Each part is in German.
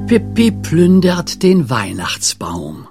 Pippi plündert den Weihnachtsbaum.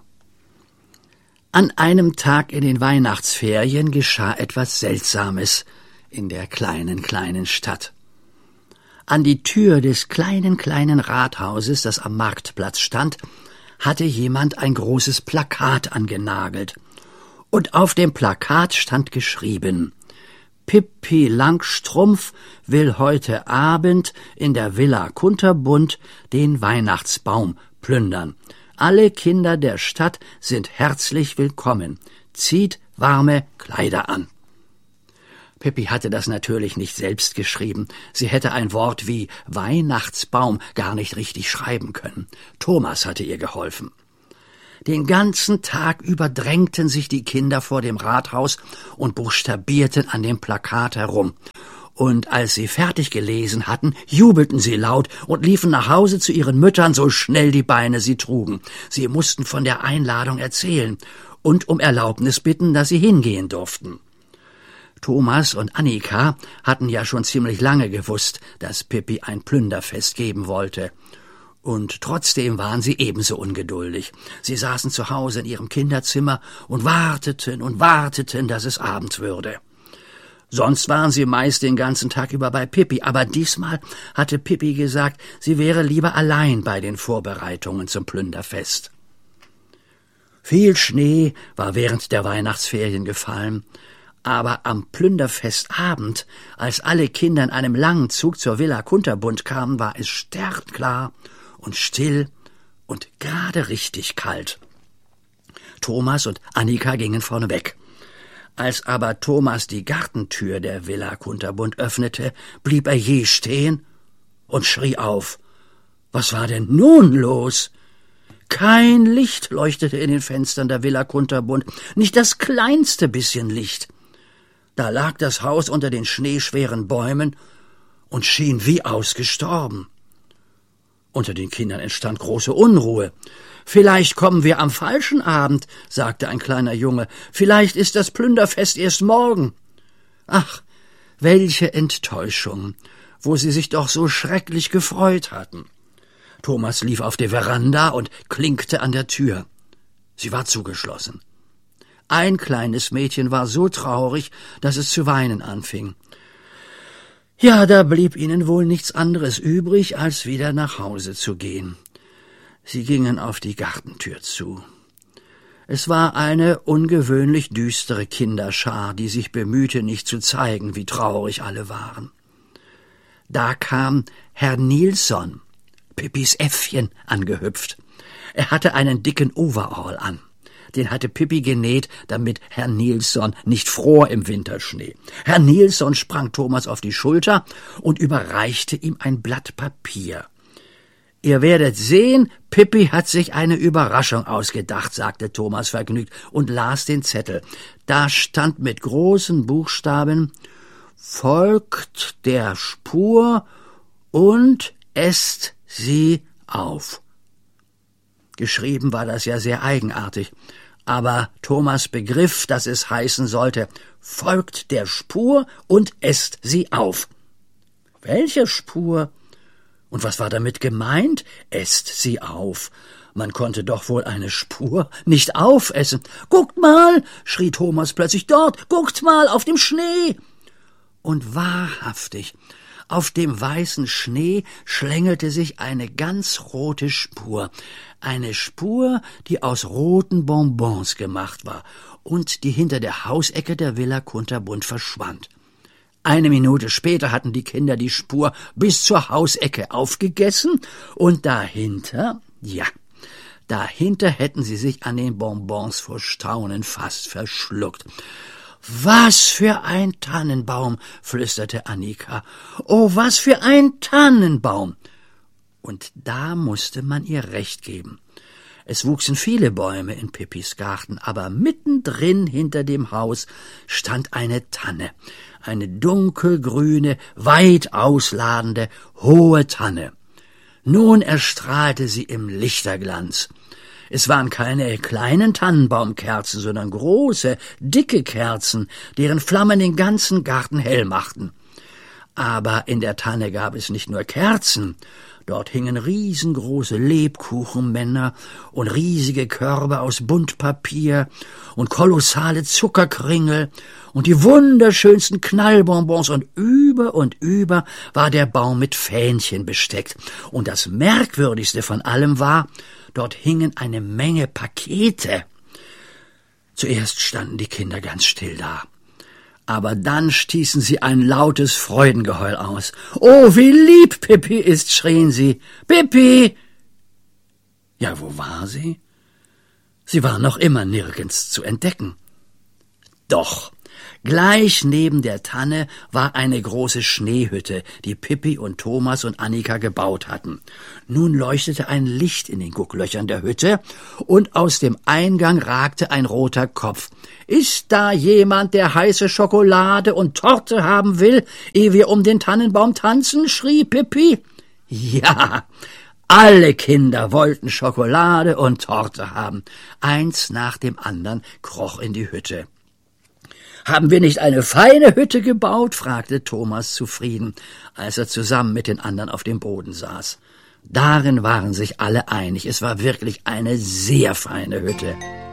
An einem Tag in den Weihnachtsferien geschah etwas Seltsames in der kleinen Stadt. An die Tür des kleinen Rathauses, das am Marktplatz stand, hatte jemand ein großes Plakat angenagelt. Und auf dem Plakat stand geschrieben: Pippi Langstrumpf will heute Abend in der Villa Kunterbund den Weihnachtsbaum plündern. Alle Kinder der Stadt sind herzlich willkommen. Zieht warme Kleider an. Pippi hatte das natürlich nicht selbst geschrieben. Sie hätte ein Wort wie Weihnachtsbaum gar nicht richtig schreiben können. Thomas hatte ihr geholfen. Den ganzen Tag über drängten sich die Kinder vor dem Rathaus und buchstabierten an dem Plakat herum. Und als sie fertig gelesen hatten, jubelten sie laut und liefen nach Hause zu ihren Müttern, so schnell die Beine sie trugen. Sie mussten von der Einladung erzählen und um Erlaubnis bitten, dass sie hingehen durften. Thomas und Annika hatten ja schon ziemlich lange gewusst, dass Pippi ein Plünderfest geben wollte. Und trotzdem waren sie ebenso ungeduldig. Sie saßen zu Hause in ihrem Kinderzimmer und warteten, dass es Abend würde. Sonst waren sie meist den ganzen Tag über bei Pippi, aber diesmal hatte Pippi gesagt, sie wäre lieber allein bei den Vorbereitungen zum Plünderfest. Viel Schnee war während der Weihnachtsferien gefallen, aber am Plünderfestabend, als alle Kinder in einem langen Zug zur Villa Kunterbund kamen, war es sternklar und still und gerade richtig kalt. Thomas und Annika gingen vorneweg. Als aber Thomas die Gartentür der Villa Kunterbund öffnete, blieb er jäh stehen und schrie auf. Was war denn nun los? Kein Licht leuchtete in den Fenstern der Villa Kunterbund, nicht das kleinste bisschen Licht. Da lag das Haus unter den schneeschweren Bäumen und schien wie ausgestorben. Unter den Kindern entstand große Unruhe. »Vielleicht kommen wir am falschen Abend«, sagte ein kleiner Junge. »Vielleicht ist das Plünderfest erst morgen.« Ach, welche Enttäuschung, wo sie sich doch so schrecklich gefreut hatten. Thomas lief auf die Veranda und klinkte an der Tür. Sie war zugeschlossen. Ein kleines Mädchen war so traurig, dass es zu weinen anfing. Ja, da blieb ihnen wohl nichts anderes übrig, als wieder nach Hause zu gehen. Sie gingen auf die Gartentür zu. Es war eine ungewöhnlich düstere Kinderschar, die sich bemühte, nicht zu zeigen, wie traurig alle waren. Da kam Herr Nilsson, Pippis Äffchen, angehüpft. Er hatte einen dicken Overall an. Den hatte Pippi genäht, damit Herr Nilsson nicht fror im Winterschnee. Herr Nilsson sprang Thomas auf die Schulter und überreichte ihm ein Blatt Papier. »Ihr werdet sehen, Pippi hat sich eine Überraschung ausgedacht«, sagte Thomas vergnügt und las den Zettel. Da stand mit großen Buchstaben: »Folgt der Spur und esst sie auf.« Geschrieben war das ja sehr eigenartig, aber Thomas begriff, dass es heißen sollte: »Folgt der Spur und esst sie auf.« Welche Spur? Und was war damit gemeint? Esst sie auf. Man konnte doch wohl eine Spur nicht aufessen. »Guckt mal«, schrie Thomas plötzlich, »dort, guckt mal, auf dem Schnee!« Und wahrhaftig, auf dem weißen Schnee schlängelte sich eine ganz rote Spur. Eine Spur, die aus roten Bonbons gemacht war und die hinter der Hausecke der Villa Kunterbund verschwand. Eine Minute später hatten die Kinder die Spur bis zur Hausecke aufgegessen und dahinter hätten sie sich an den Bonbons vor Staunen fast verschluckt. »Was für ein Tannenbaum«, flüsterte Annika. »Oh, was für ein Tannenbaum!« Und da musste man ihr recht geben. Es wuchsen viele Bäume in Pippis Garten, aber mittendrin hinter dem Haus stand eine Tanne, eine dunkelgrüne, weit ausladende, hohe Tanne. Nun erstrahlte sie im Lichterglanz. Es waren keine kleinen Tannenbaumkerzen, sondern große, dicke Kerzen, deren Flammen den ganzen Garten hell machten. Aber in der Tanne gab es nicht nur Kerzen, Dort hingen riesengroße Lebkuchenmänner und riesige Körbe aus Buntpapier und kolossale Zuckerkringel und die wunderschönsten Knallbonbons, und über war der Baum mit Fähnchen besteckt. Und das Merkwürdigste von allem war, dort hingen eine Menge Pakete. Zuerst standen die Kinder ganz still da. Aber dann stießen sie ein lautes Freudengeheul aus. »Oh, wie lieb Pippi ist«, schrien sie. »Pippi!« Ja, wo war sie? Sie war noch immer nirgends zu entdecken. Doch, gleich neben der Tanne war eine große Schneehütte, die Pippi und Thomas und Annika gebaut hatten. Nun leuchtete ein Licht in den Gucklöchern der Hütte, und aus dem Eingang ragte ein roter Kopf. »Ist da jemand, der heiße Schokolade und Torte haben will, ehe wir um den Tannenbaum tanzen?« schrie Pippi. Ja, alle Kinder wollten Schokolade und Torte haben. Eins nach dem anderen kroch in die Hütte. »Haben wir nicht eine feine Hütte gebaut?« fragte Thomas zufrieden, als er zusammen mit den anderen auf dem Boden saß. Darin waren sich alle einig, es war wirklich eine sehr feine Hütte.